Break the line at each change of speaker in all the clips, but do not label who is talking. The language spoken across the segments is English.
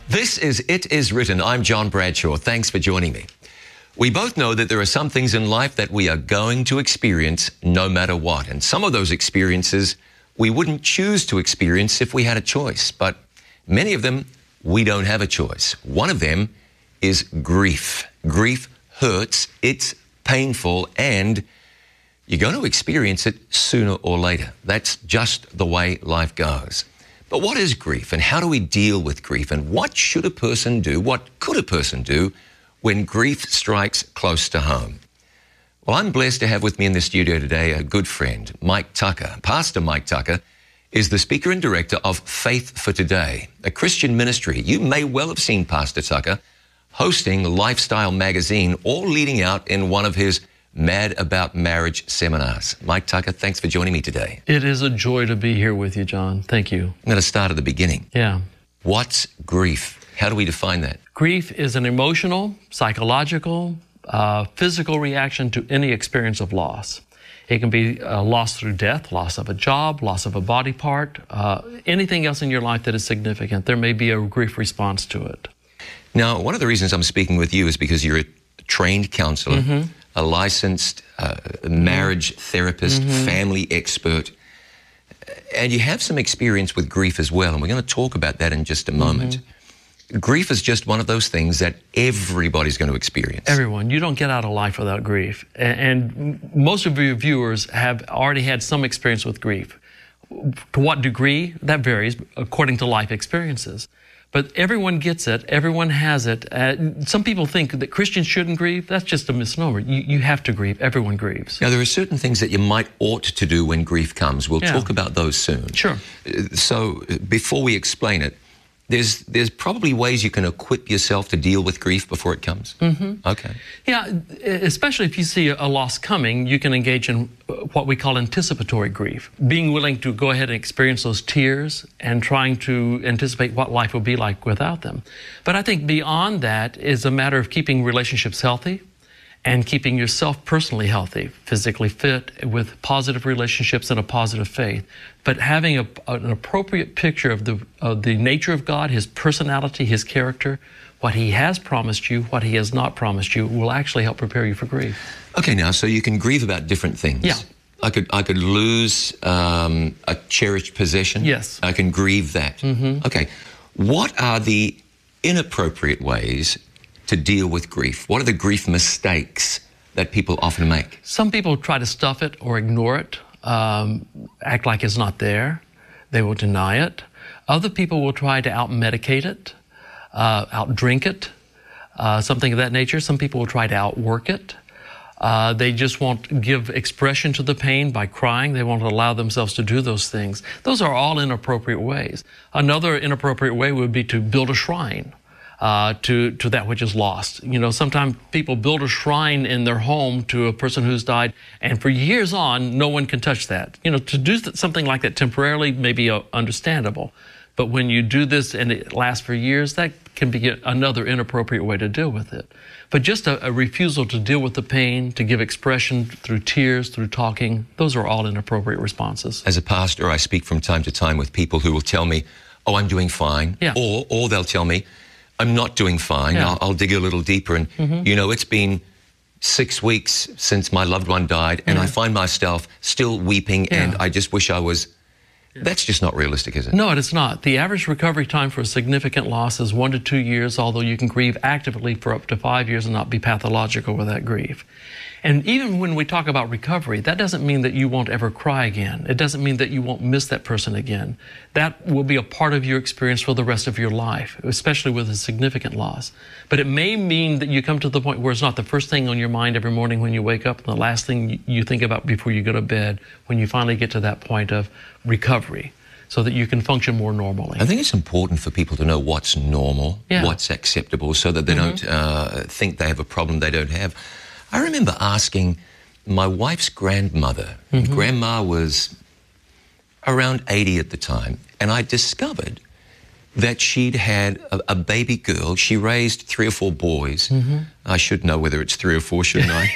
This is It Is Written. I'm John Bradshaw. Thanks for joining me. We both know that there are some things in life that we are going to experience no matter what. And some of those experiences we wouldn't choose to experience if we had a choice. But many of them, we don't have a choice. One of them is grief. Grief hurts, it's painful, and you're going to experience it sooner or later. That's just the way life goes. But what is grief, and how do we deal with grief, and what should a person do, what could a person do when grief strikes close to home? Well, I'm blessed to have with me in the studio today a good friend, Mike Tucker. Pastor Mike Tucker is the speaker and director of Faith for Today, a Christian ministry. You may well have seen Pastor Tucker hosting Lifestyle magazine or leading out in one of his Mad About Marriage seminars. Mike Tucker, thanks for joining me today.
It is a joy to be here with you, John. Thank you.
I'm going to start at the beginning.
Yeah.
What's grief? How do we define that?
Grief is an emotional, psychological, physical reaction to any experience of loss. It can be loss through death, loss of a job, loss of a body part, anything else in your life that is significant. There may be a grief response to it.
Now, one of the reasons I'm speaking with you is because you're a trained counselor, a licensed marriage therapist, family expert, and you have some experience with grief as well, and we're going to talk about that in just a moment. Grief is just one of those things that everybody's going to experience.
Everyone. You don't get out of life without grief. And most of your viewers have already had some experience with grief. To what degree? That varies according to life experiences. But everyone gets it. Everyone has it. Some people think that Christians shouldn't grieve. That's just a misnomer. You have to grieve. Everyone grieves.
Now, there are certain things that you ought to do when grief comes. We'll talk about those soon.
Sure.
So before we explain it, there's probably ways you can equip yourself to deal with grief before it comes. Okay.
Yeah, especially if you see a loss coming, you can engage in what we call anticipatory grief. Being willing to go ahead and experience those tears and trying to anticipate what life will be like without them. But I think beyond that is a matter of keeping relationships healthy and keeping yourself personally healthy, physically fit, with positive relationships and a positive faith. But having an appropriate picture of the nature of God, His personality, His character, what He has promised you, what He has not promised you, will actually help prepare you for grief. Okay,
now, so you can grieve about different things.
Yeah.
I could lose a cherished possession.
Yes.
I can grieve that. Okay. What are the inappropriate ways to deal with grief? What are the grief mistakes that people often make?
Some people try to stuff it or ignore it, act like it's not there. They will deny it. Other people will try to out-medicate it, out-drink it, something of that nature. Some people will try to outwork it. They just won't give expression to the pain by crying. They won't allow themselves to do those things. Those are all inappropriate ways. Another inappropriate way would be to build a shrine to that which is lost. You know, sometimes people build a shrine in their home to a person who's died, and for years on, no one can touch that. You know, to do something like that temporarily may be understandable, but when you do this and it lasts for years, that can be another inappropriate way to deal with it. But just a refusal to deal with the pain, to give expression through tears, through talking, those are all inappropriate responses.
As a pastor, I speak from time to time with people who will tell me, oh, I'm doing fine, or they'll tell me, I'm not doing fine. I'll dig a little deeper. And, you know, it's been 6 weeks since my loved one died, and I find myself still weeping, and I just wish I was... That's just not realistic, is it?
No, it is not. The average recovery time for a significant loss is 1 to 2 years, although you can grieve actively for up to 5 years and not be pathological with that grief. And even when we talk about recovery, that doesn't mean that you won't ever cry again. It doesn't mean that you won't miss that person again. That will be a part of your experience for the rest of your life, especially with a significant loss. But it may mean that you come to the point where it's not the first thing on your mind every morning when you wake up and the last thing you think about before you go to bed, when you finally get to that point of recovery, so that you can function more normally.
I think it's important for people to know what's normal, what's acceptable, so that they don't think they have a problem they don't have. I remember asking my wife's grandmother. Grandma was around 80 at the time, and I discovered that she'd had a baby girl. She raised 3 or 4 boys. I should know whether it's 3 or 4, shouldn't I?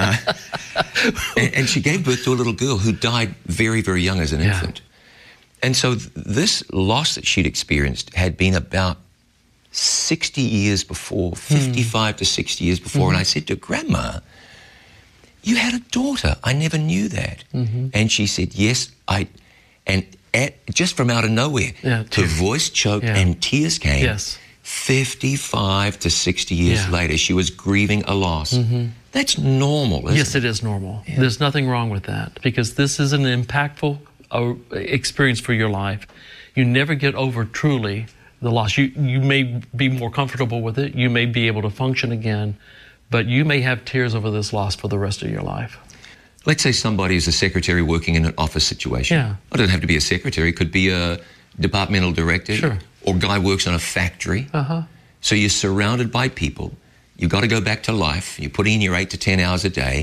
No. And she gave birth to a little girl who died very, very young as an infant. And so this loss that she'd experienced had been about 60 years before, 55 to 60 years before. And I said to Grandma, you had a daughter. I never knew that. And she said, yes, just from out of nowhere, her voice choked and tears came.
Yes.
55 to 60 years later, she was grieving a loss. That's normal, isn't it?
Yes, it is normal. Yeah. There's nothing wrong with that, because this is an impactful experience for your life. You never get over truly the loss. You may be more comfortable with it. You may be able to function again, but you may have tears over this loss for the rest of your life.
Let's say somebody is a secretary working in an office situation.
Yeah.
It doesn't have to be a secretary. It could be a departmental director.
Sure.
Or a guy works on a factory. So you're surrounded by people. You've got to go back to life. You're putting in your 8 to 10 hours a day.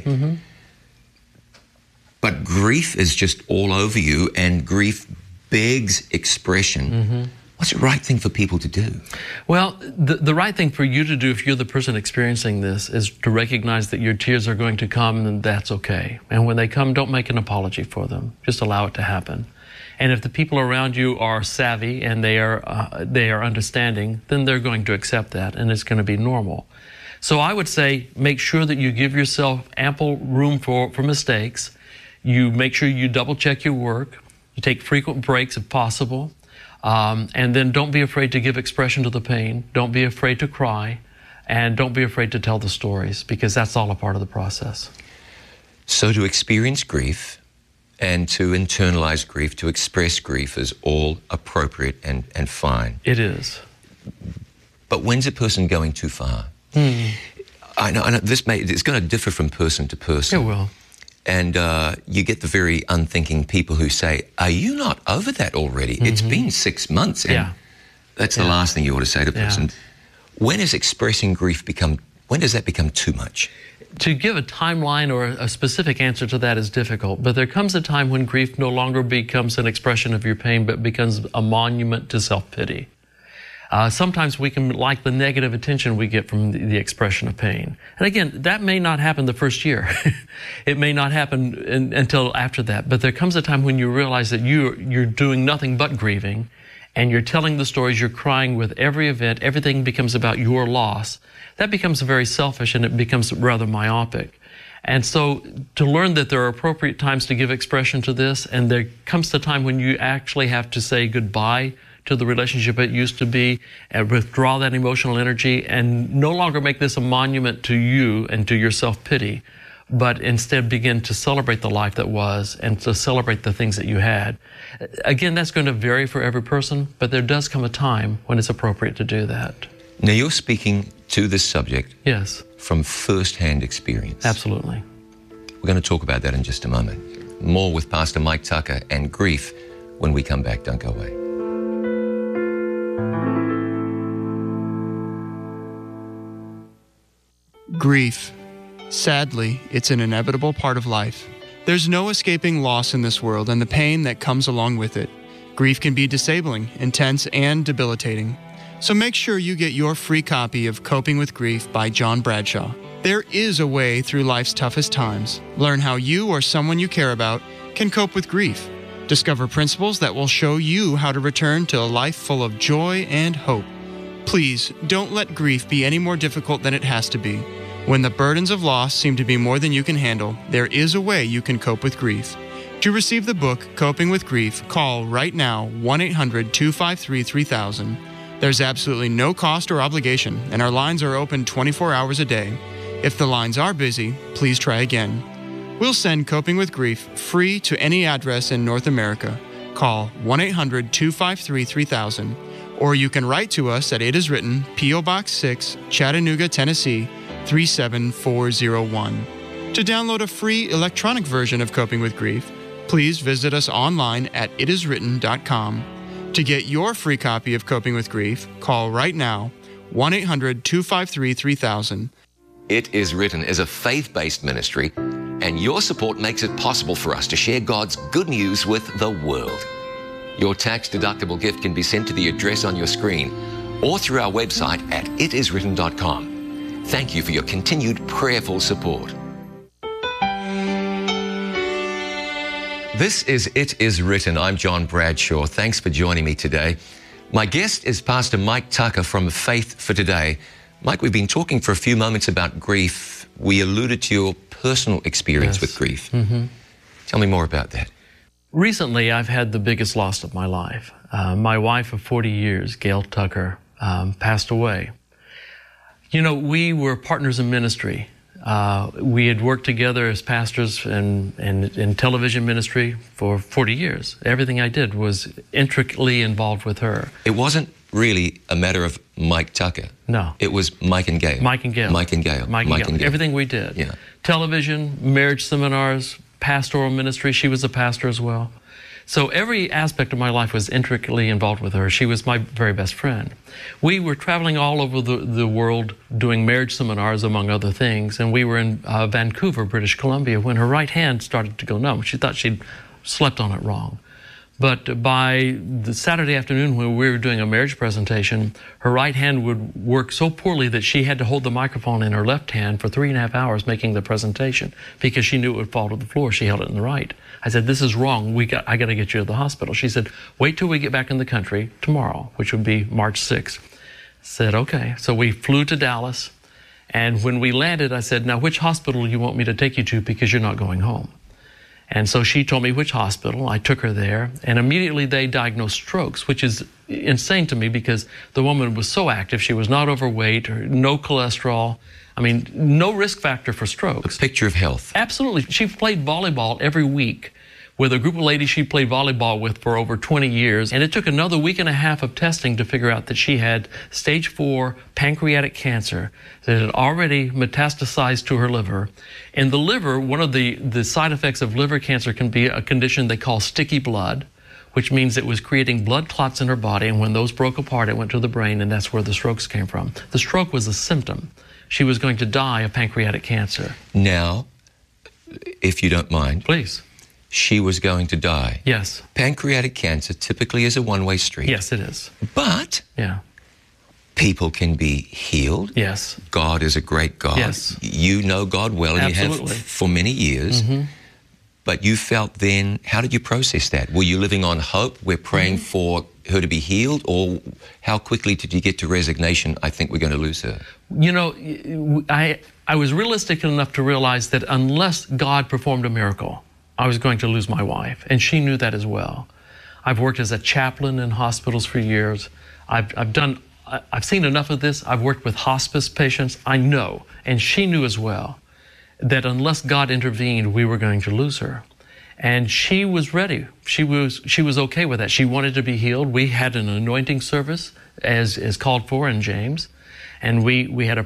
But grief is just all over you, and grief begs expression. What's the right thing for people to do?
Well, the right thing for you to do, if you're the person experiencing this, is to recognize that your tears are going to come, and that's okay. And when they come, don't make an apology for them. Just allow it to happen. And if the people around you are savvy and they are understanding, then they're going to accept that, and it's going to be normal. So I would say make sure that you give yourself ample room for mistakes. You make sure you double check your work. You take frequent breaks if possible. And then don't be afraid to give expression to the pain. Don't be afraid to cry. And don't be afraid to tell the stories, because that's all a part of the process.
So to experience grief and to internalize grief, to express grief, is all appropriate and fine.
It is.
But when's a person going too far? I know it's going to differ from person to person.
It will.
And you get the very unthinking people who say, are you not over that already? It's been 6 months. And that's the last thing you ought to say to a person. When does expressing grief when does that become too much?
To give a timeline or a specific answer to that is difficult, but there comes a time when grief no longer becomes an expression of your pain, but becomes a monument to self-pity. Sometimes we can like the negative attention we get from the expression of pain. And again, that may not happen the first year. It may not happen until after that. But there comes a time when you realize that you're doing nothing but grieving, and you're telling the stories, you're crying with every event, everything becomes about your loss. That becomes very selfish, and it becomes rather myopic. And so to learn that there are appropriate times to give expression to this, and there comes the time when you actually have to say goodbye to the relationship it used to be, and withdraw that emotional energy, and no longer make this a monument to you and to your self-pity, but instead begin to celebrate the life that was and to celebrate the things that you had. Again, that's going to vary for every person, but there does come a time when it's appropriate to do that.
Now, you're speaking to this subject from first-hand experience.
Absolutely.
We're going to talk about that in just a moment. More with Pastor Mike Tucker and grief when we come back. Don't go away.
Grief. Sadly, it's an inevitable part of life. There's no escaping loss in this world and the pain that comes along with it. Grief can be disabling, intense, and debilitating. So make sure you get your free copy of Coping with Grief by John Bradshaw. There is a way through life's toughest times. Learn how you or someone you care about can cope with grief. Discover principles that will show you how to return to a life full of joy and hope. Please, don't let grief be any more difficult than it has to be. When the burdens of loss seem to be more than you can handle, there is a way you can cope with grief. To receive the book, Coping with Grief, call right now 1-800-253-3000. There's absolutely no cost or obligation, and our lines are open 24 hours a day. If the lines are busy, please try again. We'll send Coping with Grief free to any address in North America. Call 1-800-253-3000, or you can write to us at It Is Written, P.O. Box 6, Chattanooga, Tennessee, 37401. To download a free electronic version of Coping with Grief, please visit us online at itiswritten.com. To get your free copy of Coping with Grief, call right now 1-800-253-3000.
It Is Written is a faith-based ministry, and your support makes it possible for us to share God's good news with the world. Your tax-deductible gift can be sent to the address on your screen or through our website at itiswritten.com. Thank you for your continued prayerful support. This is It Is Written. I'm John Bradshaw. Thanks for joining me today. My guest is Pastor Mike Tucker from Faith for Today. Mike, we've been talking for a few moments about grief. We alluded to your personal experience with grief. Tell me more about that.
Recently, I've had the biggest loss of my life. My wife of 40 years, Gail Tucker, passed away. You know, we were partners in ministry. We had worked together as pastors in television ministry for 40 years. Everything I did was intricately involved with her.
It wasn't really a matter of Mike Tucker.
No.
It was Mike and Gail.
Mike and Gail.
Mike and Gail.
Mike and Gail. Everything we did.
Yeah.
Television, marriage seminars, pastoral ministry. She was a pastor as well. So every aspect of my life was intricately involved with her. She was my very best friend. We were traveling all over the world doing marriage seminars, among other things, and we were in Vancouver, British Columbia, when her right hand started to go numb. She thought she'd slept on it wrong. But by the Saturday afternoon when we were doing a marriage presentation, her right hand would work so poorly that she had to hold the microphone in her left hand for 3.5 hours making the presentation because she knew it would fall to the floor. She held it in the right. I said, "This is wrong. I got to get you to the hospital." She said, "Wait till we get back in the country tomorrow," which would be March 6th. I said, "Okay." So we flew to Dallas, and when we landed, I said, "Now, which hospital do you want me to take you to because you're not going home?" And so she told me which hospital. I took her there, and immediately they diagnosed strokes, which is insane to me because the woman was so active. She was not overweight, no cholesterol. I mean, no risk factor for strokes.
A picture of health.
Absolutely. She played volleyball every week with a group of ladies she played volleyball with for over 20 years. And it took another 1.5 weeks of testing to figure out that she had stage 4 pancreatic cancer that had already metastasized to her liver. And the liver, one of the side effects of liver cancer can be a condition they call sticky blood, which means it was creating blood clots in her body. And when those broke apart, it went to the brain, and that's where the strokes came from. The stroke was a symptom. She was going to die of pancreatic cancer.
Now, if you don't mind.
Please.
She was going to die.
Yes.
Pancreatic cancer typically is a one-way street.
Yes, it is.
But
yeah,
people can be healed.
Yes.
God is a great God.
Yes.
You know God well, and
absolutely.
you have for many years. But you felt then, how did you process that? Were you living on hope? We're praying for her to be healed? Or how quickly did you get to resignation? I think we're going to lose her.
You know, I was realistic enough to realize that unless God performed a miracle, I was going to lose my wife, and she knew that as well. I've worked as a chaplain in hospitals for years. I've seen enough of this. I've worked with hospice patients. I know, and she knew as well, that unless God intervened, we were going to lose her. And she was ready. She was okay with that. She wanted to be healed. We had an anointing service as called for in James, and we had a